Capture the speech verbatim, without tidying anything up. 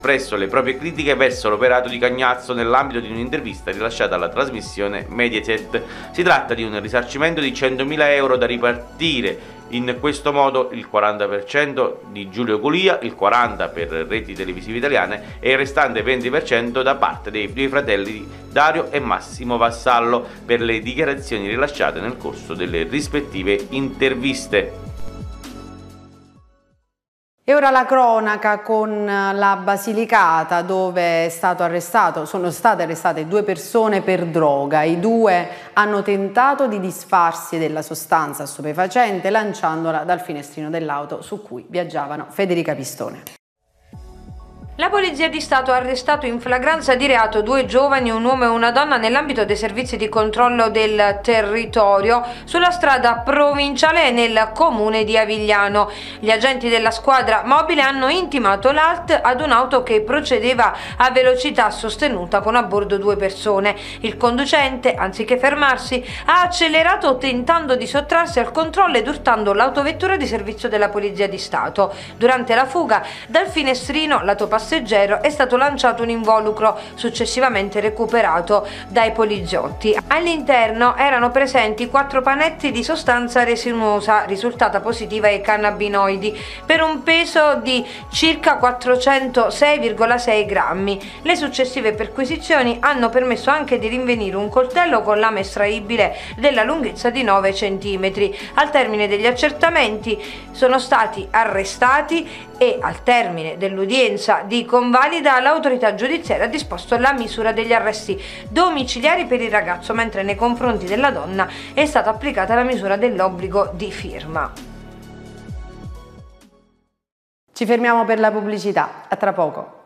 espresso le proprie critiche verso l'operato di Cagnazzo nell'ambito di un'intervista rilasciata alla trasmissione Mediaset. Si tratta di un risarcimento di centomila euro da ripartire in questo modo: il quaranta per cento di Giulio Golia, il quaranta per cento per Reti Televisive Italiane e il restante venti per cento da parte dei due fratelli Dario e Massimo Vassallo per le dichiarazioni rilasciate nel corso delle rispettive interviste. E ora la cronaca con la Basilicata, dove è stato arrestato, sono state arrestate due persone per droga. I due hanno tentato di disfarsi della sostanza stupefacente lanciandola dal finestrino dell'auto su cui viaggiavano. Federica Pistone. La Polizia di Stato ha arrestato in flagranza di reato due giovani, un uomo e una donna, nell'ambito dei servizi di controllo del territorio sulla strada provinciale nel comune di Avigliano. Gli agenti della squadra mobile hanno intimato l'A L T ad un'auto che procedeva a velocità sostenuta con a bordo due persone. Il conducente, anziché fermarsi, ha accelerato tentando di sottrarsi al controllo ed urtando l'autovettura di servizio della Polizia di Stato. Durante la fuga, dal finestrino lato passeggero è stato lanciato un involucro, successivamente recuperato dai poliziotti. All'interno erano presenti quattro panetti di sostanza resinuosa risultata positiva ai cannabinoidi per un peso di circa quattrocentosei virgola sei grammi. Le successive perquisizioni hanno permesso anche di rinvenire un coltello con lama estraibile della lunghezza di nove centimetri. Al termine degli accertamenti sono stati arrestati e al termine dell'udienza di convalida l'autorità giudiziaria ha disposto la misura degli arresti domiciliari per il ragazzo, mentre nei confronti della donna è stata applicata la misura dell'obbligo di firma. Ci fermiamo per la pubblicità, a tra poco.